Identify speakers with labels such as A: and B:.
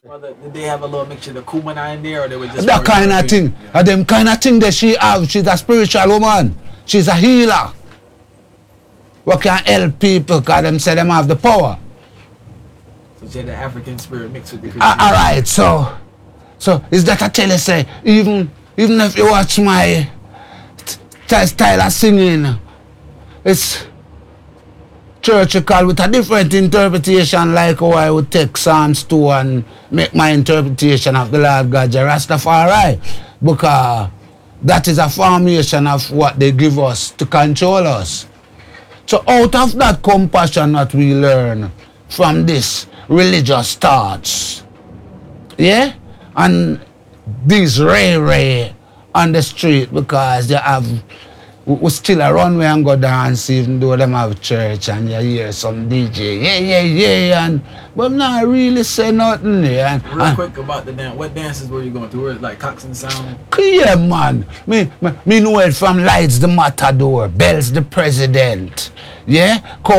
A: Well, did they have a little mixture of Kumana in there, or they were just
B: That kind of thing.
A: Yeah.
B: And them kind of thing that she have. She's a spiritual woman. She's a healer. We can help people because them say them have the power.
A: So she had the African spirit mixed with the Christian.
B: Alright, so is that I tell you say, even if you watch my style of singing, it's churchical with a different interpretation, like how I would take Psalms 2 and make my interpretation of the Lord God Jah Rastafari, because that is a formation of what they give us to control us. So out of that compassion that we learn from this religious thoughts, yeah, and these ray on the street, because they have, we still a runway and go dance even though them have church, and you hear some DJ, yeah, and but not really say nothing. Yeah.
A: Real quick about the dance, what dances were you going to? Were it like Coxsone Sound?
B: Yeah, man. Me know it from Lights the Matador, Bells the President, yeah.